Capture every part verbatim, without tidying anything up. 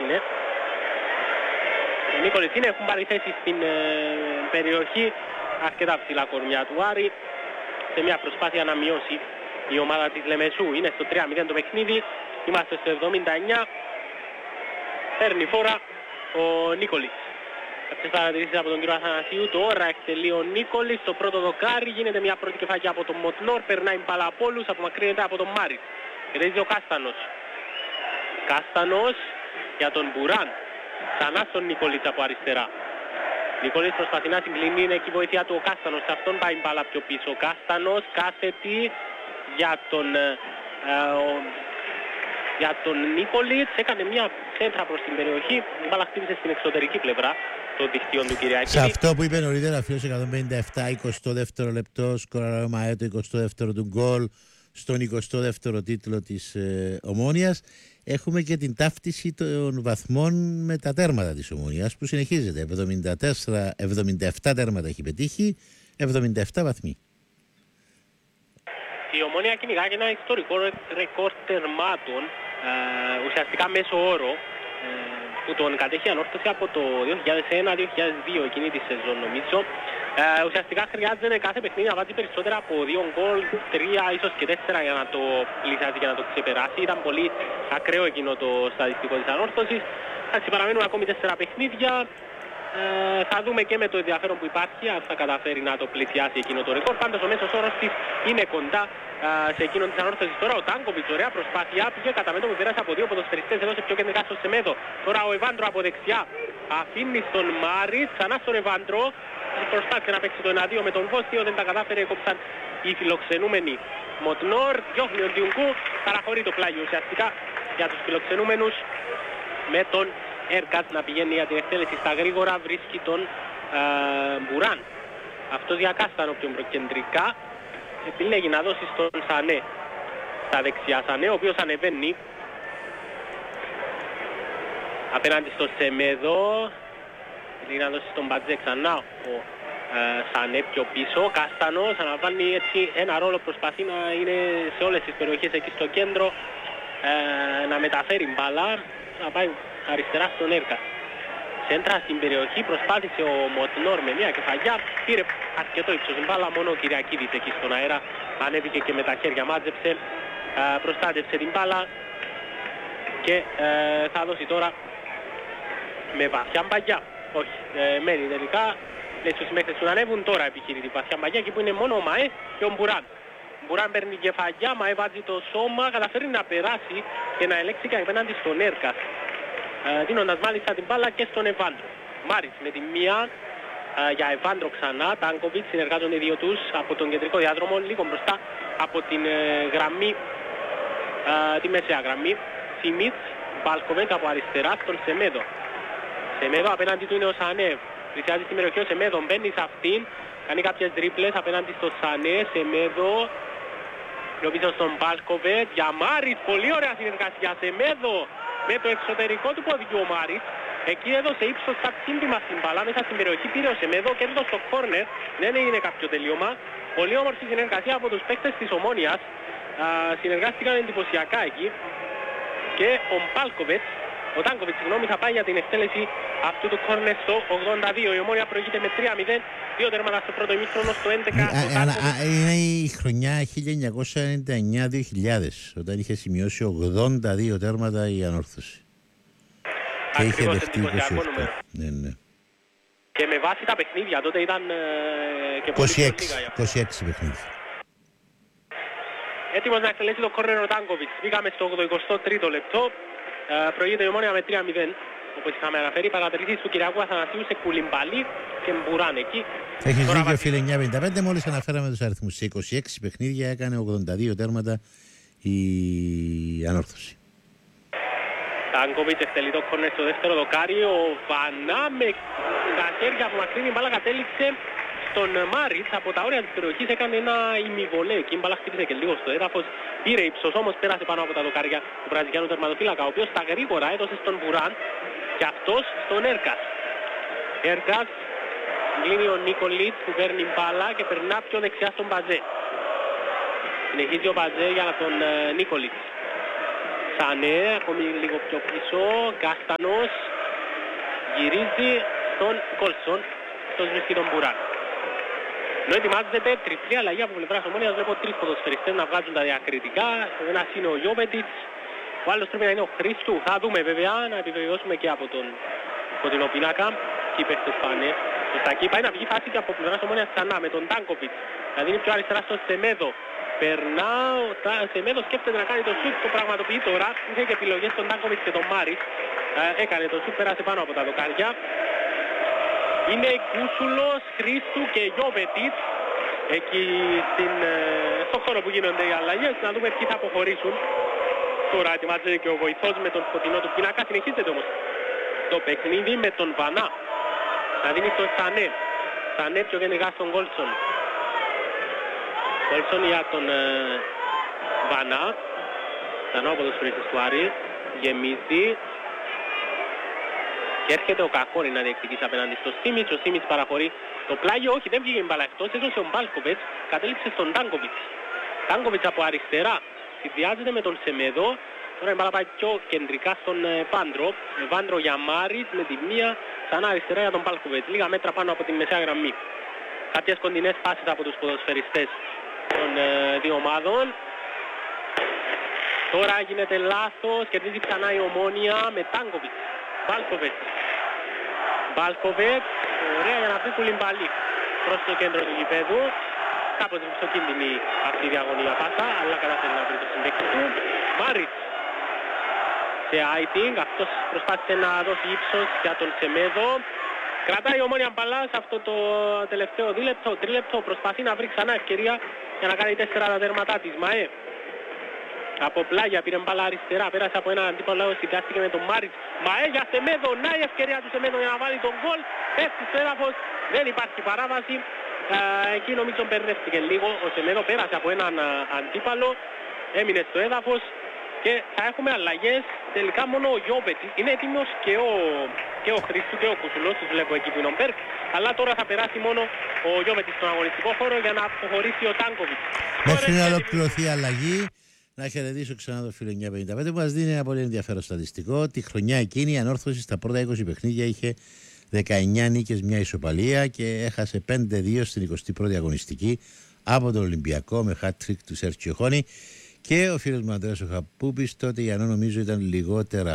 είναι. Ο Νίκολης είναι, έχουν πάρει θέση στην ε, περιοχή αρκετά ψηλά κορμιά του Άρη σε μια προσπάθεια να μειώσει η ομάδα της Λεμεσού. Είναι στο τρία μηδέν το παιχνίδι, είμαστε στο εβδομήντα εννιά, παίρνει φόρα ο Νίκολης. Κάποιες παρατηρήσεις από τον κύριο Αθανασίου. Τώρα εκτελεί ο Νίκολης στο πρώτο δοκάρι, γίνεται μια πρώτη κεφαλιά από τον Μοτνόρ, περνάει μπάλα από όλους, απομακρύνεται από τον Μάριτ. Κερδίζει ο Κάστανος. Κάστανος για τον Μπουράν. Ξανά στον Νικολίτς από αριστερά. Νικολίτς προσπαθεί να συγκλίνει, είναι εκεί η βοήθεια του ο Κάστανος. Σε αυτόν πάει μπάλα πιο πίσω. Ο Κάστανος κάθετη για τον, ε, ο, για τον Νικολίτς. Έκανε μια σέντρα προς την περιοχή. Η μπάλα χτύπησε στην εξωτερική πλευρά των δικτύων του Κυριακίδη. Σε αυτό που είπε νωρίτερα φίλος εκατόν πενήντα επτά, εικοστό δεύτερο λεπτό, σκοραρό Μαέ το εικοστό δεύτερο του γκολ στον εικοστό δεύτερο τίτλο της ε, Ομόνοιας. Έχουμε και την ταύτιση των βαθμών με τα τέρματα της Ομόνοιας που συνεχίζεται. εβδομήντα τέσσερα, εβδομήντα επτά τέρματα έχει πετύχει, εβδομήντα επτά βαθμοί. Η Ομόνια κυνηγά και ένα ιστορικό ρεκόρ τερμάτων, ε, ουσιαστικά μέσο όρο, ε, που τον κατέχει ανόρθωση από το δύο χιλιάδες ένα δύο χιλιάδες δύο εκείνη τη σεζόν νομίζω. Ε, ουσιαστικά χρειάζεται κάθε παιχνίδι να βάζει περισσότερα από δύο γκολ, τρία ίσως και τέσσερα για να το πλησιάσει και να το ξεπεράσει. Ήταν πολύ ακραίο εκείνο το στατιστικό της ανόρθωσης. Έτσι παραμένουν ακόμη τέσσερα παιχνίδια. Ε, θα δούμε και με το ενδιαφέρον που υπάρχει αν θα καταφέρει να το πλησιάσει εκείνο το ρεκόρ. Πάντως ο μέσος όρος της είναι κοντά ε, σε εκείνον της ανόρθωσης. Τώρα ο Τάνκοβιτς, ωραία προσπάθεια, πήγε κατά μέτωπο που πέρασε από δύο ποδοσφαιριστές, έδωσε πιο κεντρικά στο Σεμέδο. Τώρα ο Εβάντρο από δεξιά αφήνει στον Μάριτ, ξανά στον Εβάντρο. Προσπάθησε να παίξει το ένα δύο με τον Βόστιο, δεν τα κατάφερε, κόψαν οι φιλοξενούμενοι. Μοτνόρ, διώχνει ο Διουνκού, παραχωρεί το πλάγιο ουσιαστικά για τους φιλοξενούμενους με τον Έρκατ να πηγαίνει για την εκτέλεση στα γρήγορα, βρίσκει τον ε, Μπουράν. Αυτός για Κάστανο πιο προκεντρικά, επιλέγει να δώσει στον Σανέ στα δεξιά. Σανέ ο οποίος ανεβαίνει απέναντι στο Σεμέδο, επιλέγει να δώσει στον Μπατζέ ξανά ο ε, Σανέ πιο πίσω. Κάστανος αναβάνει έτσι ένα ρόλο, προσπαθεί να είναι σε όλες τις περιοχές εκεί στο κέντρο, ε, να μεταφέρει μπάλα, να πάει αριστερά στον Έρκα. Σέντρα στην περιοχή, προσπάθησε ο Μοτνόρ με μια κεφαλιά, πήρε αρκετό ύψος μπάλα, μόνο ο Κυριακίδης εκεί στον αέρα, ανέβηκε και με τα χέρια μάζεψε, ε, προστάτευσε την μπάλα και ε, θα δώσει τώρα με βαθιά μπαγιά. Όχι, ε, μένει τελικά, λέει στους συμμέχτες του να ανέβουν, τώρα επιχειρεί την βαθιά μπαγιά εκεί που είναι μόνο ο Μαέ και ο Μπουράν. Μπουράν παίρνει κεφαλιά, Μαέ βάζει το σώμα, καταφέρει να περάσει και να ελέξει και απέναντι στον Έρκα. Uh, δίνοντας μάλιστα την μπάλα και στον Εβάντρο. Μάριτς με τη μία uh, για Εβάντρο ξανά. Τάνκοβιτς συνεργάζονται οι δύο τους από τον κεντρικό διάδρομο, λίγο μπροστά από την uh, γραμμή, uh, τη μεσαία γραμμή. Σιμίτς, Μπάλκοβετς από αριστερά στον Σεμέδο. Σεμέδο απέναντι του είναι ο Σανέ. Πλησιάζει στην περιοχή ο Σεμέδο, μπαίνει σε αυτήν, κάνει κάποιες τρίπλες απέναντι στο Σανέ. Σεμέδο, πιο πίσω στον Μπάλκοβετς, για Μάριτς, πολύ ωραία συνεργασία. Σεμέδο με το εξωτερικό του ποδιού ο Μάριτς, εκεί έδωσε ύψος στα τσίμπημα στην μπάλα, μέσα στην περιοχή πήρε ο Σεμέδο και έδωσε στο κόρνερ, δεν έγινε κάποιο τελείωμα. Πολύ όμορφη συνεργασία από τους παίκτες της Ομόνοιας, α, συνεργάστηκαν εντυπωσιακά εκεί και ο Μπάλκοβετς, ο Τάνκοβιτς συγγνώμη, θα πάει για την εκτέλεση αυτού του κόρνερ στο ογδόντα δύο. Η Ομόνια προηγείται με τρία μηδέν, δύο τέρματα στο πρώτο ημίχρονο, στο έντεκα. Είναι η χρονιά χίλια εννιακόσια ενενήντα εννιά δύο χιλιάδες, όταν είχε σημειώσει ογδόντα δύο τέρματα η ανόρθωση. Και είχε δεχτεί είκοσι οκτώ. Ναι, ναι. Και με βάση τα παιχνίδια τότε ήταν ε, και πολύ είκοσι έξι, είκοσι έξι παιχνίδια. Έτοιμος να εκτελέσει το κόρνερ ο Τάνκοβιτς. Πήγαμε στο ογδοηκοστό τρίτο λεπτό. Ε, προηγείται η Ομόνια με τρία μηδέν. Όπως είχαμε αναφέρει, παρατηρήσεις του Κυριακού Αθανασίου σε Κουλιμπαλί και Μπουράν εκεί. Έχεις δίκιο φίλε, εννιακόσια πενήντα πέντε, μόλις αναφέραμε τους αριθμούς. Σε είκοσι έξι παιχνίδια έκανε ογδόντα δύο τέρματα η ανόρθωση. Τάνκοβιτς εκτελεί το κόρνερ στο δεύτερο δοκάρι. Ο Βανά με τα χέρια που μακρύνει η μπάλα κατέληξε στον Μάριτς από τα όρια της περιοχής, έκανε ένα ημιβολέ. Εκεί η μπάλα χτύπησε και λίγο στο έδαφος. Πήρε ύψος όμως, πέρασε πάνω από τα δοκάρια του βραζιλιάνου τερματοφύλακα, ο οποίος στα γρήγορα έδωσε στον Μπουράν και αυτός στον Έρκας. Έρκας, κλείνει ο Νίκολιτς που παίρνει μπάλα και περνά πιο δεξιά στον Μπατζέ. Συνεχίζει ο Μπατζέ για τον ε, Νίκολιτς. Σανέ, ακόμη λίγο πιο πίσω, Κάστανος γυρίζει στον Κόλσον, αυτός βρίσκει τον Μπουράν. Ενώ ετοιμάζεται τριπλή αλλαγή από πλευράς Ομόνοιας, βλέπω τρεις ποδοσφαιριστές να βγάζουν τα διακριτικά. Ένας είναι ο Γιώβετιτς, ο άλλος πρέπει να είναι ο Χρήστου. Θα δούμε βέβαια, να επιβεβαιώσουμε και από τον κοντινό πίνακα. Και οι παίχτες πάνε. Σωστά, εκεί πάει να βγει φάση και από πλευράς Ομόνοιας ξανά με τον Τάνκοβιτς. Θα δίνει πιο αριστερά στο Σεμέδο. Περνά, ο Σεμέδο σκέφτεται να κάνει το σουτ, το πραγματοποιεί τώρα. Είχε και επιλογές στον Τάνκοβιτς και τον Μάρις. Έκανε το σουτ, πέρασε πάνω από τα δοκάρια. Είναι Κούσουλος, Χρήστου και Γιώβετιτς εκεί στην, στο χώρο που γίνονται οι αλλαγές. Να δούμε ποιοι θα αποχωρήσουν. Τώρα ετοιμάζεται και ο βοηθός με τον σκοτεινό του πίνακα. Συνεχίζεται όμως το παιχνίδι με τον Βανά. Να δίνει στον Σανέ. Σανέ πιο γενικά στον Κόλσον. Κόλσον για τον ε, Βανά. Ξανά ο ποδοσφαιριστής του Άρη. Γεμίζει. Και έρχεται ο Κακόρη να διεκδικήσει απέναντι στο Σίμιτς. Ο Σίμιτς παραχωρεί το πλάγιο. Όχι, δεν βγήκε η μπάλα εκτός. Έδωσε ο Μπάλκοβετς. Κατέληξε στον Τάνκοβιτς. Τάνκοβιτς από αριστερά. Συνδυάζεται με τον Σεμέδο. Τώρα η μπάλα πάει πιο κεντρικά στον Βάντρο. Βάντρο για Μάριτς με τη μία. Ξανά αριστερά για τον Μπάλκοβετς. Λίγα μέτρα πάνω από τη μεσαία γραμμή. Κάποιες κοντινές πάσεις από τους ποδοσφαιριστές των ε, δύο ομάδων. Τώρα γίνεται λάθος. Κερδίζει ξανά η Ομόνια με Τάνκοβιτς. Μπάλκοβετς. Μπάλκοβετς. Ωραία για να βρει Κουλιμπαλί προς το κέντρο του γηπέδου. Κάπως ρηψοκίνδυνη αυτή η διαγωνία πάσα, αλλά καταφέρει να βρει το συμπαίκτη του. Μάριτς. Σε Άιτινγκ. Αυτός προσπάθησε να δώσει ύψος για τον Σεμέδο. Κρατάει η Ομόνια μπαλά σε αυτό το τελευταίο δίλεπτο, τρίλεπτο. Προσπαθεί να βρει ξανά ευκαιρία για να κάνει τέσσερα τα τέρματά της. Μαέ. Από πλάγια πήρε μπάλα αριστερά, πέρασε από έναν αντίπαλο, συνδυάστηκε με τον Μάριτς. Μαέ για Σεμέδο, να η ευκαιρία του Σεμέδο για να βάλει τον γκολ. Πέφτει στο έδαφος, δεν υπάρχει παράβαση. Α, εκεί νομίζω μπερδεύτηκε λίγο. Ο Σεμέδο πέρασε από έναν α, αντίπαλο, έμεινε στο έδαφος και θα έχουμε αλλαγές. Τελικά μόνο ο Γιώβετιτς είναι έτοιμος και ο, και ο Χρήστου και ο Κουσουλός, τους βλέπω εκεί που είναι ο Μπέρκ. Αλλά τώρα θα περάσει μόνο ο Γιώβετιτς στον αγωνιστικό χώρο για να αποχωρήσει ο Τάνκοβιτς. Μέχρι να ολοκληρωθεί η αλλαγή, να χαιρετήσω ξανά το φίλο εννιακόσια πενήντα πέντε που μας δίνει ένα πολύ ενδιαφέρον στατιστικό. Τη χρονιά εκείνη η Ανόρθωση στα πρώτα είκοσι παιχνίδια είχε δεκαεννιά νίκες, μια ισοπαλία και έχασε πέντε δύο στην εικοστή πρώτη αγωνιστική από τον Ολυμπιακό με hat-trick του Σέρτσιο Χόνη. Και ο φίλος μου Ανδρέας ο Χαπούπης τότε η Ανώ νομίζω ήταν λιγότερα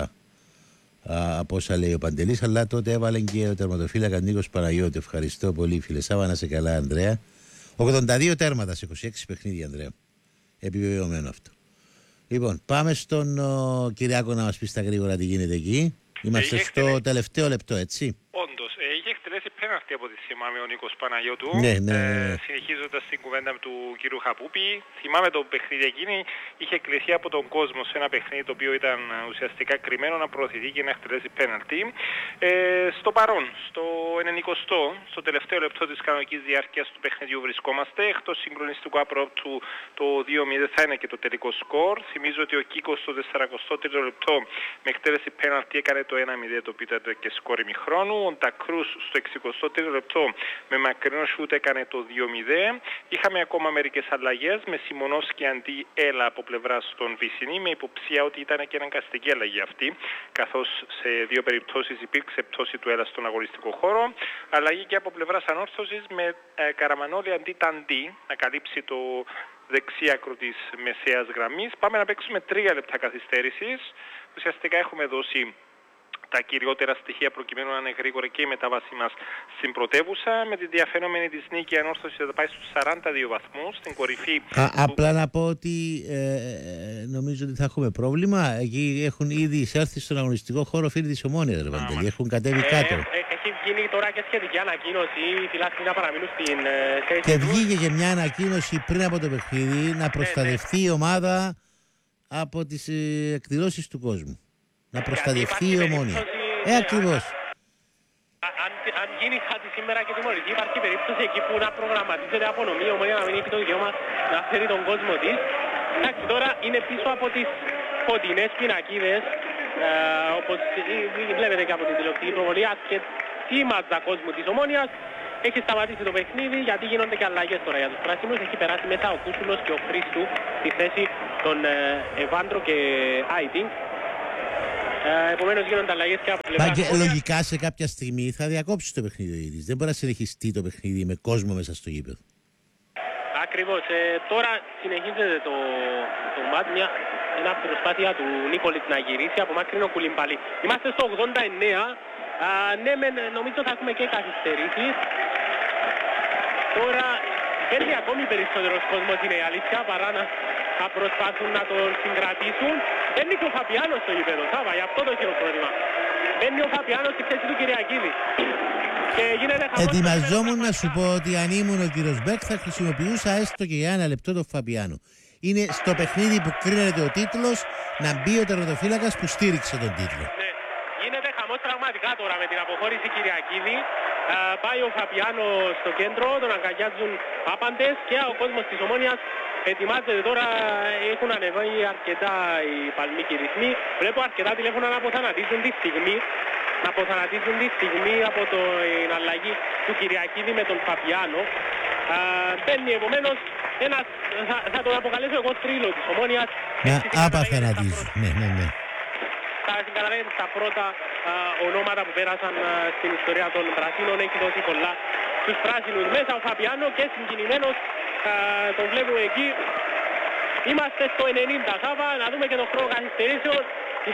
α, από όσα λέει ο Παντελής, αλλά τότε έβαλε και ο τερματοφύλακα Νίκος Παναγιώτη. Ευχαριστώ πολύ φίλε Σάβα, να σε καλά Ανδρέα. ογδόντα δύο τέρματα σε είκοσι έξι παιχνίδια Ανδρέα. Επιβεβαιωμένο αυτό. Λοιπόν, πάμε στον ο, Κυριάκο να μας πει στα γρήγορα τι γίνεται εκεί. Είμαστε στο εκτελέ... τελευταίο λεπτό, έτσι. Όντως, ε, είχε εκτελέσει πέναλτι από τη θυμάμαι ο Νίκος Παναγιώτου. Ναι, ναι. Ε, συνεχίζοντας την κουβέντα του κ. Χαπούπη, θυμάμαι το παιχνίδι εκείνη, είχε κληθεί από τον κόσμο σε ένα παιχνίδι το οποίο ήταν ουσιαστικά κρυμμένο να προωθηθεί και να εκτελέσει πέναλτι. Ε, στο παρόν, στο ενενηκοστό, στο τελευταίο λεπτό της κανονικής διάρκειας του παιχνιδιού βρισκόμαστε. Εκτός συγκλονιστικού απρόπτου το δύο μηδέν θα είναι και το τελικό σκορ. Θυμίζω ότι ο Κίκος στο σαρανταοστό τρίτο λεπτό με εκτέλεση πέναλτι έκανε το ένα μηδέν, το οποίο ήταν και σκορ ημιχρόνου. Ο Ντακρούς στο εξηκοστό τρίτο λεπτό με μακρινό σούτ έκανε το δύο μηδέν. Είχαμε ακόμα μερικές αλλαγές με Σιμονόσκι αντί Έλα από πλευράς των Βυσσινή, με υποψία ότι ήταν και αναγκαστική αλλαγή αυτή, καθώς σε δύο περιπτώσεις υπήρξε πτώση του Έλα στον αγωνιστικό χώρο. Αλλαγή και από πλευράς Ανόρθωσης με ε, Καραμανόλη αντί Ταντί να καλύψει το δεξί άκρο της μεσαίας γραμμής. Πάμε να παίξουμε τρία λεπτά καθυστέρησης. Ουσιαστικά έχουμε δώσει τα κυριότερα στοιχεία προκειμένου να είναι γρήγορα και η μετάβασή μας στην πρωτεύουσα. Με τη διαφαινόμενη της νίκη η Ανόρθωση θα πάει στους σαράντα δύο βαθμούς, στην κορυφή. Α, του... Απλά να πω ότι ε, νομίζω ότι θα έχουμε πρόβλημα. Εκεί έχουν ήδη εισέλθει στον αγωνιστικό χώρο φίλοι της Ομόνοιας, ρε Παντελή. Έχουν κατέβει ε, κάτω. Ε, έχει γίνει τώρα και σχετική ανακοίνωση. Οι φιλάθλοι να παραμείνουν στην θέση. Και βγήκε και μια ανακοίνωση πριν από το παιχνίδι να προστατευτεί η ομάδα από τις ε, εκδηλώσεις του κόσμου. Να προστατευτεί η Ομόνια. Ε, ακριβώς. Αν, αν γίνει κάτι σήμερα και τιμωρηθεί, υπάρχει περίπτωση εκεί που να προγραμματίζεται απονομή, η Ομόνια να μην έχει το δικαίωμα να φέρει τον κόσμο της. Εντάξει, τώρα είναι πίσω από τις φωτεινές πινακίδες, ε, όπως βλέπετε και από την τηλεοπτική προβολή, αρκετή μάτσα κόσμου της Ομόνιας. Έχει σταματήσει το παιχνίδι γιατί γίνονται και αλλαγές τώρα για τους πράσινους. Έχει περάσει μέσα ο Κούσουλος και ο Χρήστου στη θέση των Εβάντρο και Άιτινγκ. Ε, επομένως γίνονται αλλαγές και από πλευράς. Μα και λογικά σε κάποια στιγμή θα διακόψει το παιχνίδι ο Ιδής. Δεν μπορεί να συνεχιστεί το παιχνίδι με κόσμο μέσα στο γήπεδο. Ακριβώς. Ε, τώρα συνεχίζεται το, το μάτ, μια ένα προσπάθεια του Νίκολιτς να γυρίσει από μακρινό Κουλιμπαλί. Είμαστε στο ογδόντα εννέα. Α, ναι, με, νομίζω θα έχουμε και καθυστερήσεις. Τώρα μπαίνει ακόμη περισσότερος κόσμος, είναι η αλήθεια, παρά να θα προσπαθούν να τον συγκρατήσουν. Μπαίνει και ο Φαπιάνος στο γήπεδο, Σάβα, για αυτό το χειροκρότημα. Μπαίνει ο Φαπιάνος στη θέση του Κυριακίδη. Και γίνεται χαμός. Ετοιμαζόμουν να σου πω ότι αν ήμουν ο κύριος Μπέκ θα χρησιμοποιούσα έστω και για ένα λεπτό τον Φαπιάνο. Είναι στο παιχνίδι που κρίνεται ο τίτλος να μπει ο τερματοφύλακας που στήριξε τον τίτλο. Ναι. Γίνεται χαμός πραγματικά τώρα με την αποχώρηση Κυριακίδη. Α, πάει ο Φαπιάνο στο κέντρο, τον αγκαλιάζουν άπαντες και ο κόσμος της Ομόνοιας ετοιμάζεται τώρα. Έχουν ανεβεί αρκετά οι παλμικοί ρυθμοί. Βλέπω αρκετά τηλέφωνα να αποθανατίζουν τη στιγμή. Να αποθανατίζουν τη στιγμή από την αλλαγή του Κυριακίδη με τον Φαπιάνο. Α, μπαίνει επομένως ένας, θα, θα τον αποκαλέσω εγώ τρίλο της Ομόνοιας. Να απαθανατίζουν, ναι, ναι, ναι. Θα συγκαταλέγεται στα πρώτα α, ονόματα που πέρασαν α, στην ιστορία των Πρασίνων. Έχει δώσει πολλά στους Πράσινους μέσα. Ο Φαπιάνο και συγκινημένος α, τον βλέπουμε εκεί. Είμαστε στο ενενήντα, Σάβα, να δούμε και τον χρόνο καθυστερήσεων.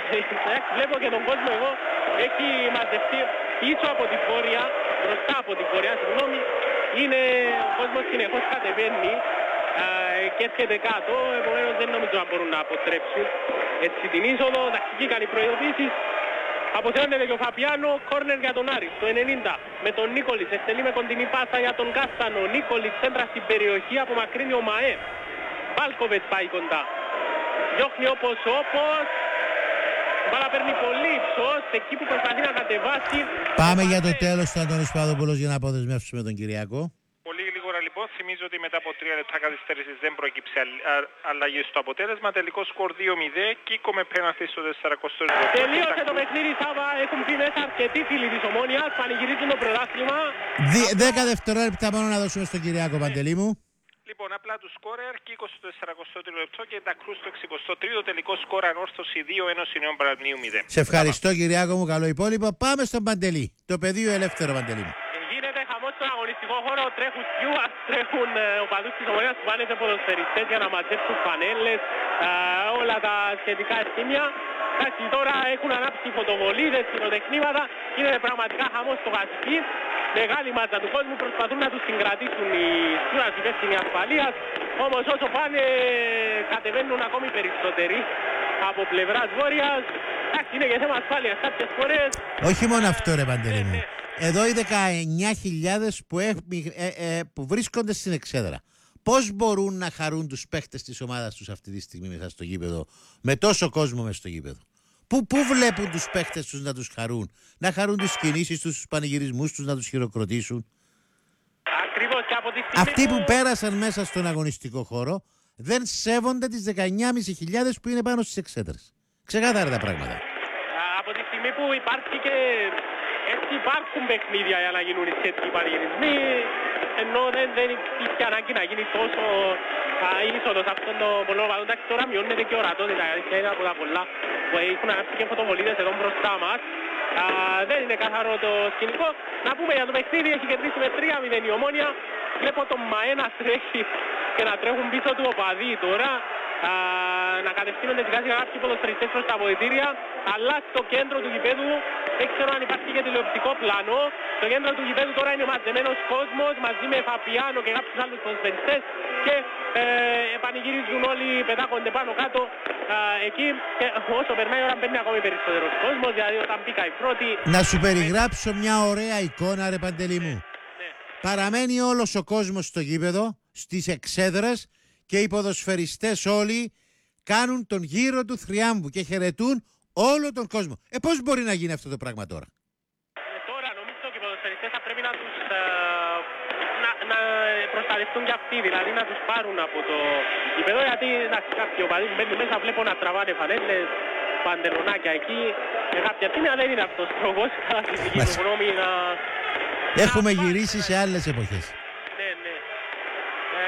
Βλέπω και τον κόσμο εγώ. Έχει μαζευτεί πίσω από την πόρια, μπροστά από την πόρια, συγγνώμη. Είναι ο κόσμος συνεχώς κατεβαίνει α, και έρχεται κάτω, επομένως δεν νομίζω να μπορούν να αποτρέψουν έτσι την είσοδο. Εντάξει, βγήκαν οι προειδοποίησεις. Αποθεώνεται και ο Φαπιάνο, κόρνερ για τον Άρη, το ενενήντα. Με τον Νίκολιτς, εκτελεί με κοντινή πάσα για τον Κάστανο. Νίκολιτς έντρα στην περιοχή, απομακρύνει ο Μαέ. Βάλκοβετς πάει κοντά. Διώχνει όπως όπως. Μπάλα παίρνει πολύ ύψος, εκεί που προσπαθεί να κατεβάσει. Πάμε για το τέλος του Αντώνης Παπαδόπουλος για να αποδεσμεύσουμε τον Κυριακό. Πολύ γρήγορα λοιπόν, θυμίζω ότι μετά από τρία λεπτά καθυστέρησης δεν προκύψε αλλαγή στο αποτέλεσμα. Τελικό σκορ δύο μηδέν, Κίκο με πέναλτι στο σαραντοστό λεπτό. Τελείωσε το παιχνίδι, Σάβα, έχουν πει μέσα αρκετοί φίλοι της Ομόνοιας, πανηγυρίζουν το πρωτάθλημα. Δέκα δευτερόλεπτα μόνο να δώσουμε στον Κυριακό, Παντελή μου. Λοιπόν, απλά του σκόρερ, Κίκο στο σαραντοστό τρίτο λεπτό και τα Κρούς στο εξηκοστό τρίτο, τελικό σκορ ανόρθωση δύο ένωση Νέων Παραλιμνίου μηδέν. Σε ευχαριστώ Κυριακό μου, καλό υπόλοιπο. Πάμε στον Παντελή, το πεδίο ελεύθερο, Παντελή μου. Γίνεται χαμός στον αγωνιστικό χώρο, τρέχουν σκιούας, τρέχουν ε, οπαδούς της Ομονίας που πάνε σε ποδοσφαιριστές για να μαζέψουν φανέλες, ε, όλα τα σχετικά ευθύμια. Εντάξει, τώρα έχουν ανάψει φωτοβολίδες, πυροτεχνήματα, γίνεται πραγματικά χαμός στο Γασπί. Μεγάλη μάτσα του κόσμου, προσπαθούν να τους συγκρατήσουν οι σκιούας υπεύθυνοι ασφαλείας. Όμως όσο πάνε κατεβαίνουν ακόμη περισσότεροι από πλευράς Βόρειας. Εντάξει, είναι και θέμα ασφάλειας κάποιες φορές. Όχι μόνο αυτό ρε Παντελή μου. Εδώ οι δεκαεννιά χιλιάδες που, ε, ε, που βρίσκονται στην εξέδρα. Πώς μπορούν να χαρούν τους παίχτες της ομάδας τους αυτή τη στιγμή μέσα στο γήπεδο, με τόσο κόσμο μέσα στο γήπεδο. Πού, πού βλέπουν τους παίχτες τους να τους χαρούν, να χαρούν τις κινήσεις τους, τους πανηγυρισμούς τους, να τους χειροκροτήσουν. Ακριβώς, και από τη στιγμή Αυτοί που που πέρασαν μέσα στον αγωνιστικό χώρο δεν σέβονται τις δεκαεννιά χιλιάδες πεντακόσιες που είναι πάνω στις εξέδρες. Ξεκάθαρα τα πράγματα. από τη στιγμή που υπάρχει και έτσι υπάρχουν παιχνίδια για να γίνουν οι σχετικοί πανηγυρισμοί, ενώ δεν, δεν υπήρχε ανάγκη να γίνει τόσο α, είσοδος αυτόν τον πολλό βαδόν. Εντάξει, τώρα μειώνεται και ορατότητα, είναι από τα πολλά που έχουν ανάψει και φωτοβολίδες εδώ μπροστά μας. Α, δεν είναι καθαρό το σκηνικό. Να πούμε για το παιχνίδι, έχει κερδίσει με τρία μηδέν η Ομόνια. Βλέπω τον Μαέ να τρέχει και να τρέχουν πίσω του οπαδοί τώρα. Α, να κατευθύνονται σιγά σιγά κάποιοι ποδοσφαιριστές προς τα αποδυτήρια, αλλά στο κέντρο του γηπέδου δεν ξέρω αν υπάρχει και τηλεοπτικό πλάνο. Στο κέντρο του γηπέδου τώρα είναι μαζεμένος κόσμος μαζί με Φαπιάνο και κάποιους άλλους ποδοσφαιριστές και ε, πανηγυρίζουν όλοι, πετάγονται πάνω κάτω α, εκεί, και όσο περνάει η ώρα μπαίνει ακόμη περισσότερος κόσμος, δηλαδή όταν μπήκα η πρώτη. Να σου περιγράψω μια ωραία εικόνα ρε Παντελή μου. Ναι. Παραμένει όλος ο κόσμος στο γήπεδο, στις εξέδρες, και οι ποδοσφαιριστές όλοι κάνουν τον γύρο του θριάμβου και χαιρετούν όλο τον κόσμο. Ε, πώς μπορεί να γίνει αυτό το πράγμα τώρα? Ε, τώρα νομίζω και οι ποδοσφαιριστές θα πρέπει να τους ε, να, να προστατευτούν και αυτοί, δηλαδή να τους πάρουν από το γήπεδο, γιατί εντάξει, κάποιοι οπαδοί που μπαίνουν μέσα βλέπω να τραβάνε φανέλες, παντελονάκια εκεί, και κάποια στιγμή δεν είναι αυτός τρόπος, κατά τη δική μου γνώμη, να... Έχουμε να γυρίσει σε άλλες εποχές. Ναι, ναι. Ε, εντάξει,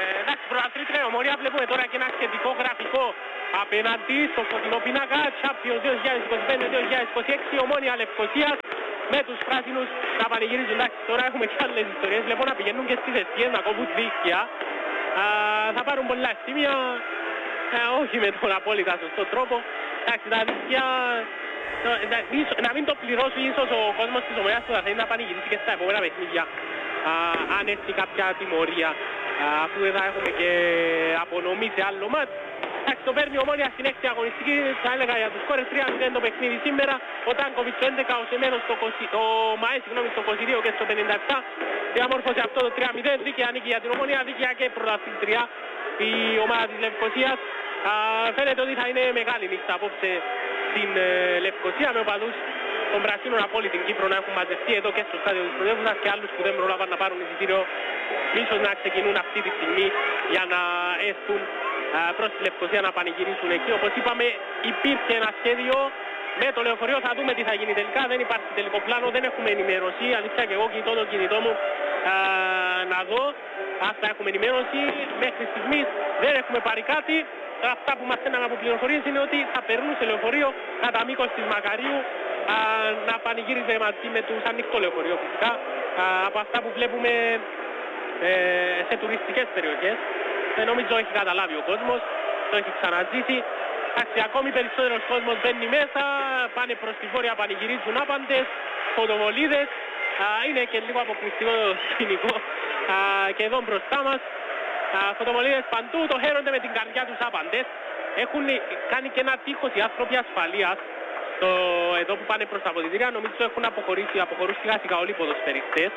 πρωταθλήτρια Ομόνια. Βλέπουμε τώρα και ένα σχετικό γραφικό απέναντι στο φωτεινό πίνακα Champions δύο χιλιάδες είκοσι πέντε δύο χιλιάδες είκοσι έξι. Ομόνια Λευκωσίας με τους πράσινους να πανηγυρίζουν. Εντάξει, τώρα έχουμε και άλλες ιστορίες. Βλέπω να πηγαίνουν και στις αιστείες να κόβουν δίχτυα. Α, θα πάρουν πολλά σημεία, ε, όχι με τον απόλυτα σωστό τρόπο. Εντάξει, τα δίχτυα να, να μην το πληρώσει ίσως ο κόσμος της Ομονιάς που θα θέλει να πανηγυρίσει και στα επόμενα παιχνίδια. Α, αν έρθει κάποια τιμωρία, α, αφού θα έχουμε και απονομή σε άλλο μάτ. Εντάξει, το παίρνει η Ομόνια στην έκτη αγωνιστική, θα έλεγα για τους σκόρες τρία μηδέν το παιχνίδι σήμερα. Ο Τάνκοβιτς το έντεκα, ο Σεμένος το είκοσι, ο Μαέ, συγγνώμη, στο είκοσι δύο και στο πενήντα επτά. Διαμόρφωσε αυτό το τρία μηδέν, δίκαια νίκη για την Ομόνια, δίκαια και πρωταθλήτρια η ομάδα της Λευκωσίας. Α, φαίνεται ότι θα είναι μεγάλη νύχτα απόψε στην ε, Λευκωσία με οπαδούς των Πρασίνων από όλη την Κύπρο να έχουν μαζευτεί εδώ και στο στάδιο της πρωτεύουσας και άλλους που δεν πρόλαβαν να πάρουν εισιτήριο ίσως να ξεκινούν αυτή τη στιγμή για να έρθουν προς τη Λευκωσία να πανηγυρίσουν εκεί. Όπως είπαμε, υπήρχε ένα σχέδιο με το λεωφορείο, θα δούμε τι θα γίνει τελικά. Δεν υπάρχει τελικό πλάνο, δεν έχουμε ενημέρωση. Αλήθεια και εγώ κοιτώ το κινητό μου α, να δω. Αυτά έχουμε ενημέρωση. Μέχρι στιγμής δεν έχουμε πάρει κάτι. Αυτά που μας στέλναν από πληροφορίες είναι ότι θα περνούν σε λεωφορείο κατά μήκος της Μακαρίου α, να πανηγύριζε μαζί με τους ανοιχτό λεωφορείο φυσικά. Α, από αυτά που βλέπουμε ε, σε τουριστικές περιοχές. Δεν νομίζω έχει καταλάβει ο κόσμος, το έχει ξαναζήσει. Εντάξει, ακόμη περισσότερος κόσμος μπαίνει μέσα, πάνε προς τη βόρεια, πανηγυρίζουν άπαντες, φωτοβολίδες. Α, είναι και λίγο αποκλειστικό το σκηνικό α, και εδώ μπροστά μας. Α, φωτοβολίδες παντού, το χαίρονται με την καρδιά τους άπαντες. Έχουν κάνει και ένα τείχος οι άνθρωποι ασφαλείας το, εδώ που πάνε προς τα αποδυτήρια. Νομίζω έχουν αποχωρήσει, αποχωρούν σιγά σιγά όλοι οι ποδοσφαιριστές.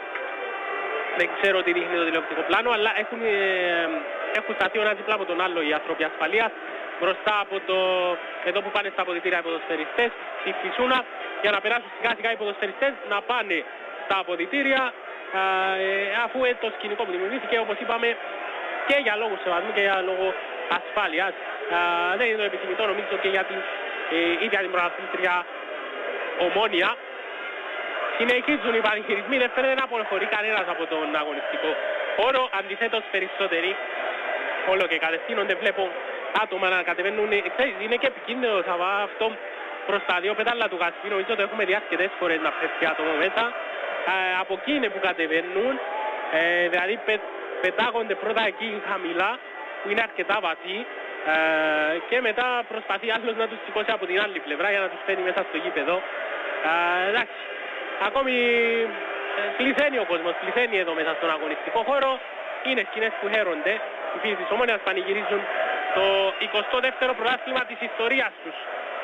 Δεν ξέρω τι δείχνει το τηλεοπτικό πλάνο, αλλά έχουν, ε, έχουν σταθεί ο ένας δίπλα από τον άλλο οι άνθρωποι ασφαλείας. Μπροστά από το, εδώ που πάνε στα αποδυτήρια οι ποδοσφαιριστές, στη Φυσούνα, για να περάσουν σιγά σιγά οι ποδοσφαιριστές να πάνε στα αποδυτήρια, ε, αφού ε, το σκηνικό που δημιουργήθηκε, όπως είπαμε, και για λόγους σεβασμού και για λόγω ασφάλειας. Ε, δεν είναι το επιθυμητό νομίζω και για την ε, ίδια την πρωταθλήτρια Ομόνια. Συνεχίζουν οι πανηγυρισμοί, δεν φαίνεται να αποχωρεί κανένας από τον αγωνιστικό χώρο. Αντιθέτως περισσότεροι όλο και κατευθύνονται, βλέπω άτομα να κατεβαίνουν. Είναι και επικίνδυνο θα βά αυτό προς τα δύο πέταλα του Γασπί. Νομίζω το έχουμε δει αρκετές φορές να πέφτει άτομο μέσα. Ε, από εκεί είναι που κατεβαίνουν, ε, δηλαδή πε, πετάγονται πρώτα εκεί χαμηλά που είναι αρκετά βαθύ ε, και μετά προσπαθεί άλλος να τους σηκώσει από την άλλη πλευρά για να τους φέρνει μέσα στο γήπεδο. Ε, εντάξει. Ακόμη ε, πληθαίνει ο κόσμος, πληθαίνει εδώ μέσα στον αγωνιστικό χώρο. Είναι σκηνές που χαίρονται. Οι φίλοι της Ομόνιας πανηγυρίζουν το εικοστό δεύτερο πρωτάθλημα της ιστορίας τους.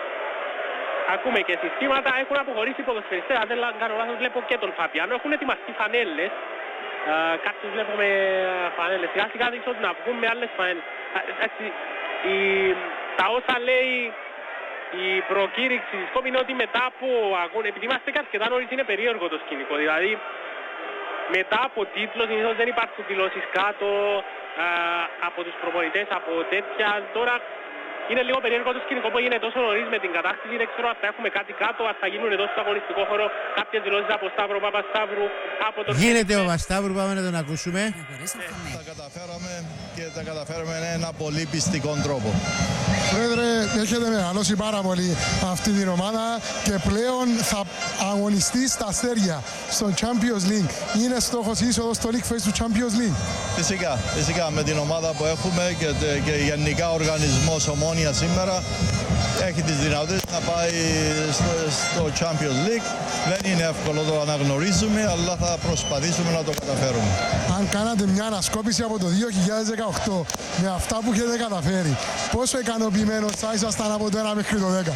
Ακούμε και συστήματα, έχουν αποχωρήσει οι ποδοσφαιριστές. Αν δεν κάνω λάθος βλέπω και τον Φαπιάνο. Έχουν ετοιμαστεί φανέλες. Ε, κάποιους βλέπουμε φανέλες. Σιγά σιγά ίσως να βγουν με άλλες φανέλες. Ε, η, τα όσα λέει η προκήρυξη της ΚΟΠ είναι ότι μετά από αγώνα, επειδή είμαστε και αρκετά νωρίς, είναι περίεργο το σκηνικό. Δηλαδή μετά από τίτλος συνήθως δεν υπάρχουν δηλώσεις κάτω α, από τους προπονητές, από τέτοια. Τώρα είναι λίγο περίεργο το σκηνικό που έγινε τόσο νωρίς με την κατάσταση. Δεν ξέρω αν θα έχουμε κάτι κάτω, αν θα γίνουν εδώ στο αγωνιστικό χώρο κάποιες δηλώσεις από Σταύρο Παπασταύρου. Από τον Γίνεται ο Παπασταύρου, πάμε να τον ακούσουμε. Ε, τα καταφέραμε και τα καταφέραμε με ένα πολύ πιστικό τρόπο. Πρόεδρε, έχετε μεγαλώσει πάρα πολύ αυτή την ομάδα και πλέον θα αγωνιστεί στα αστέρια στο Champions League. Είναι στόχος είσοδος στο League Phase του Champions League. Φυσικά, φυσικά με την ομάδα που έχουμε και, και γενικά ο οργανισμός Ομόνια σήμερα έχει τις δυνατότητες να πάει στο, στο Champions League. Δεν είναι εύκολο, το αναγνωρίζουμε, αλλά θα προσπαθήσουμε να το καταφέρουμε. Αν κάνατε μια ανασκόπηση από το δύο χιλιάδες δεκαοκτώ με αυτά που έχετε καταφέρει, πόσο ικανοποιημένος θα ήσασταν από το ένα μέχρι το δέκα?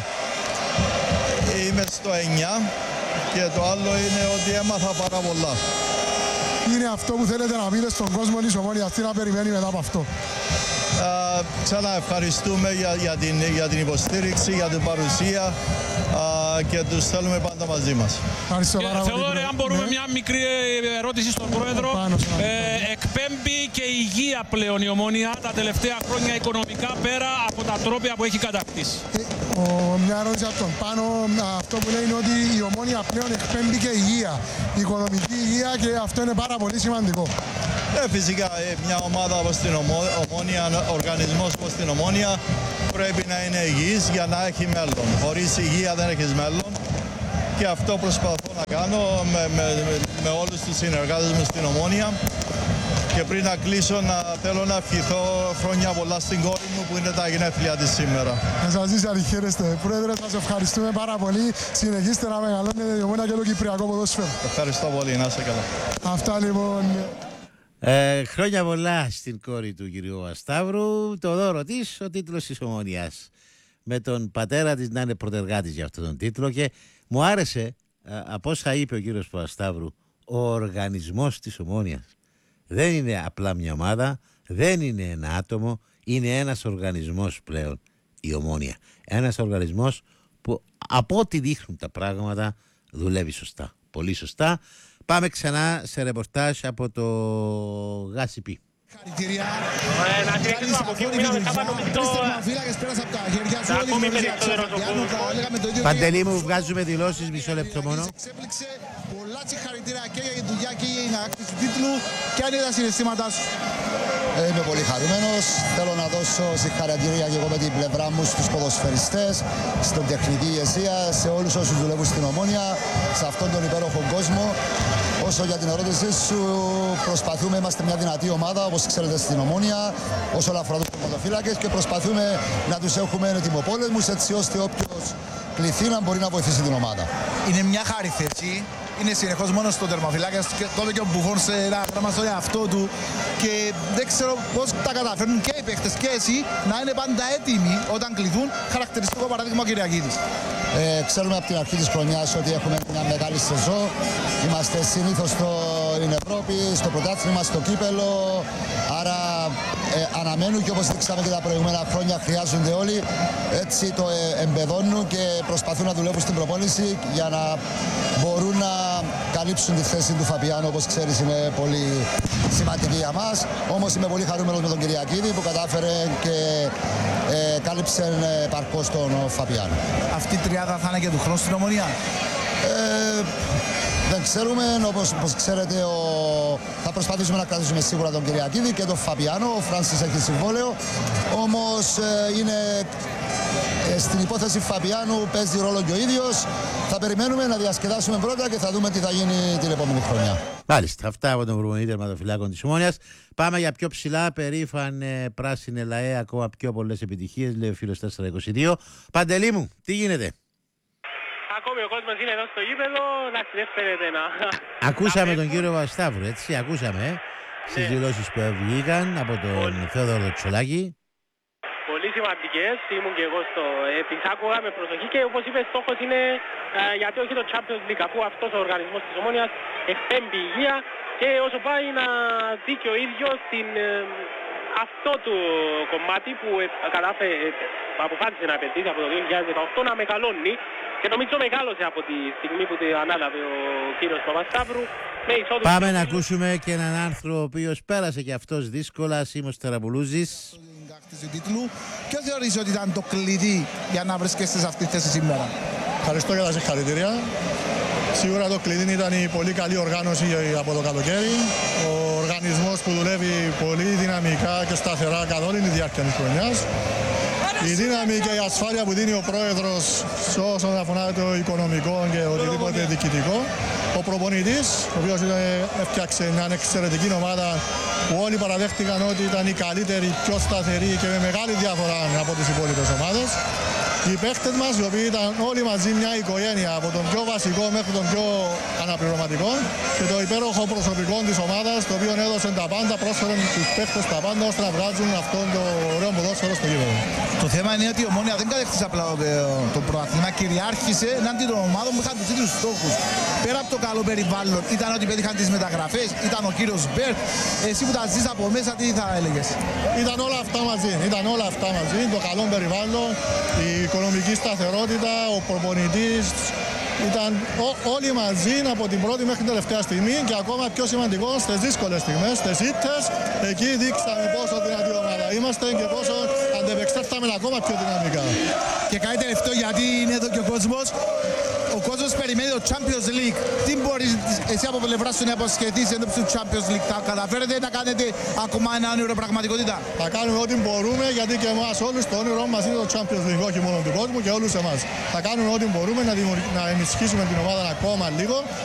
Είμαι στο εννιά και το άλλο είναι ότι έμαθα πάρα πολλά. Είναι αυτό που θέλετε να πείτε στον κόσμο της Ομόνιας, τι να περιμένει μετά από αυτό? Uh, ξανά ευχαριστούμε για, για, την, για την υποστήριξη, για την παρουσία uh, και τους θέλουμε πάντα μαζί μας. Θεόδωρε, αν μπορούμε ναι. μια μικρή ερώτηση στον Πρόεδρο. Ε, εκπέμπει και υγεία πλέον η Ομόνια τα τελευταία χρόνια οικονομικά πέρα από τα τρόπια που έχει κατακτήσει. Ε, ο, μια ερώτηση από τον Πάνο, αυτό που λέει είναι ότι η Ομόνια πλέον εκπέμπει και υγεία, οικονομική υγεία, και αυτό είναι πάρα πολύ σημαντικό. Ε, φυσικά ε, μια ομάδα όπως την Ομόνια, οργανισμός όπως την Ομόνια πρέπει να είναι υγιής για να έχει μέλλον. Χωρίς υγεία δεν έχεις μέλλον και αυτό προσπαθώ να κάνω με, με, με, με όλους τους συνεργάτες μου στην Ομόνια. Και πριν να κλείσω, να θέλω να ευχηθώ χρόνια πολλά στην κόρη μου που είναι τα γενέθλια της σήμερα. Να σας ζήσει αν χαίρεστε. Πρόεδρε, σας ευχαριστούμε πάρα πολύ. Συνεχίστε να μεγαλώνετε η Ομόνια και το Κυπριακό ποδόσφαιρο. Ευχαριστώ πολύ, να είστε καλά. Αυτά λοιπόν. Ε, χρόνια πολλά στην κόρη του κυρίου Ασταύρου. Το δώρο της, ο τίτλος της Ομόνιας. Με τον πατέρα της να είναι πρωτεργάτης για αυτόν τον τίτλο. Και μου άρεσε ε, από όσα είπε ο κύριος Ασταύρου, ο οργανισμός της Ομόνιας. Δεν είναι απλά μια ομάδα, δεν είναι ένα άτομο, είναι ένας οργανισμός πλέον η Ομόνια. Ένας οργανισμός που από ό,τι δείχνουν τα πράγματα δουλεύει σωστά, πολύ σωστά. Πάμε ξανά σε ρεπορτάζ από το Γάσιπι. Χαρητήρια. Να συνεχίσουμε από εκεί που μείναμε κάπου το... Θα ακούμε περισσότερο το κόσμο. Παντελή μου, βγάζουμε δηλώσεις, μισό λεπτό μόνο. Πολλά συγχαρητήρια και για τη δουλειά και για την άκτηση του τίτλου. Και αν είναι τα συναισθήματά σου? Ε, είμαι πολύ χαρούμενος. Θέλω να δώσω συγχαρητήρια και εγώ με την πλευρά μου στους ποδοσφαιριστές, στην τεχνική ηγεσία, σε όλους όσους δουλεύουν στην Ομόνια, σε αυτόν τον υπέροχο κόσμο. Όσο για την ερώτησή σου, προσπαθούμε, είμαστε μια δυνατή ομάδα, όπως ξέρετε, στην Ομόνια, όσον αφορά τους τερματοφύλακες, και προσπαθούμε να τους έχουμε ετοιμοπόλεμους, έτσι ώστε όποιος κληθεί να μπορεί να βοηθήσει την ομάδα. Είναι μια χάρη θέση. Είναι συνεχώς μόνο στο τερματοφύλακα. Τότε και ο Μπουφόν σε ένα γράμμα στο εαυτό του. Και δεν ξέρω πώς τα καταφέρνουν και οι παίχτες και εσύ να είναι πάντα έτοιμοι όταν κληθούν. Χαρακτηριστικό παράδειγμα ο Κυριακίδης. Ε, ξέρουμε από την αρχή της χρονιάς ότι έχουμε μια μεγάλη σεζόν. Είμαστε συνήθως στην Ευρώπη, στο πρωτάθλημα, στο κύπελο. Άρα ε, αναμένουν και όπως δείξαμε και τα προηγούμενα χρόνια χρειάζονται όλοι. Έτσι το ε, εμπεδώνουν και προσπαθούν να δουλεύουν στην προπόνηση για να μπορούν να καλύψουν τη θέση του Φαπιάνου. Όπως ξέρεις, είναι πολύ σημαντική για μας. Όμως είμαι πολύ χαρούμενος με τον Κυριακίδη που κατάφερε και ε, κάλυψε ε, παρκώς τον Φαπιάνου. Αυτή η τριάδα θα είναι και του χρόνου στην Ομονία? Ε, δεν ξέρουμε, όπως, όπως ξέρετε ο... θα προσπαθήσουμε να κρατήσουμε σίγουρα τον Κυριακίδη και τον Φαπιάνο. Ο Φράνσις έχει συμβόλαιο, όμως ε, είναι ε, στην υπόθεση Φαπιάνου παίζει ρόλο και ο ίδιος. Θα περιμένουμε να διασκεδάσουμε πρώτα και θα δούμε τι θα γίνει την επόμενη χρονιά. Μάλιστα, αυτά από τον προπονητή τερματοφυλάκων της Ομόνιας. Πάμε για πιο ψηλά, περήφανε πράσινε ΛΑΕ, ακόμα πιο πολλές επιτυχίες, λέει ο φίλος τέσσερα είκοσι δύο. Παντελή μου, τι γίνεται? Ακόμη ο κόσμος είναι εδώ στο γήπεδο, να συνέφερεται να... Ακούσαμε τον κύριο Ασταύρου, έτσι, ακούσαμε, ε, στις δηλώσεις που βγήκαν από τον Θεόδωρο Τσολάκη. Πολύ σημαντικές, ήμουν και εγώ στο... Ε, τις άκουγα με προσοχή και όπως είπε, στόχος είναι ε, γιατί όχι το Champions League, αφού αυτός ο οργανισμός της Ομόνιας εκπέμπει υγεία και όσο πάει να δει και ο ίδιος την, ε, αυτό το κομμάτι που ε, κατάφερε, ε, αποφάσισε να επενδύσει από το δύο χιλιάδες δεκαοκτώ να μεγαλώνει και νομίζω μεγάλωσε από τη στιγμή που το ανάλαβε ο κύριος Παπασταύρου. Πάμε να ακούσουμε και έναν άνθρωπο ο οποίος πέρασε και αυτός δύσκολα, Σίμος Τεραμπουλούζης. Ποιο θεωρείς ότι ήταν το κλειδί για να βρίσκεσαι σε αυτή τη θέση σήμερα? Ευχαριστώ για τα συγχαρητήρια. Σίγουρα το κλειδί ήταν η πολύ καλή οργάνωση από το καλοκαίρι. Ο οργανισμός που δουλεύει πολύ δυναμικά και σταθερά καθ' όλη τη διάρκεια της χρονιάς. Η δύναμη και η ασφάλεια που δίνει ο πρόεδρος όσον αφορά το οικονομικό και οτιδήποτε διοικητικό. Ο προπονητής, ο οποίος έφτιαξε μια εξαιρετική ομάδα που όλοι παραδέχτηκαν ότι ήταν η καλύτερη, πιο σταθερή και με μεγάλη διαφορά από τις υπόλοιπες ομάδες. Οι παίχτες μας, οι οποίοι ήταν όλοι μαζί μια οικογένεια, από τον πιο βασικό μέχρι τον πιο αναπληρωματικό, και το υπέροχο προσωπικό της ομάδας, το οποίο έδωσε τα πάντα, πρόσφεραν τους παίχτες τα πάντα ώστε να βγάζουν αυτόν το ωραίο ποδόσφαιρο στο γήπεδο. Το θέμα είναι ότι η Ομόνια δεν κατέκτησε απλά το πρωτάθλημα, κυριάρχησε εναντί των ομάδων που είχαν τους ίδιους στόχους. Πέρα από το καλό περιβάλλον, ήταν ότι πέτυχαν τις μεταγραφές, ήταν ο κύριος Μπέρτ. Εσύ που τα ζεις από μέσα, τι θα έλεγες? Ήταν όλα αυτά μαζί, ήταν όλα αυτά μαζί, το καλό περιβάλλον, η οικονομική σταθερότητα, ο προπονητής. Ήταν ό, όλοι μαζί από την πρώτη μέχρι την τελευταία στιγμή και ακόμα πιο σημαντικό στις δύσκολες στιγμές, στις ήττες, εκεί δείξαμε πόσο δυνατή ομάδα είμαστε και πόσο αντεπεξέλθαμε ακόμα πιο δυναμικά. Και κάτι τελευταίο, γιατί είναι εδώ και ο κόσμος. Ο κόσμος κόσμος περιμένει το Champions League. Τι μπορείς εσύ από πλευρά σου να υποσχεθείς εντός του Champions League? Θα καταφέρετε να κάνετε ακόμα ένα όνειρο πραγματικότητα? Θα κάνουμε ό,τι μπορούμε, γιατί και εμάς όλους το όνειρό μας είναι το Champions League, όχι μόνο του κόσμου και όλους εμάς. Θα κάνουμε ό,τι μπορούμε να, δημιουργ... να ενισχύσουμε την ομάδα ακόμα λίγο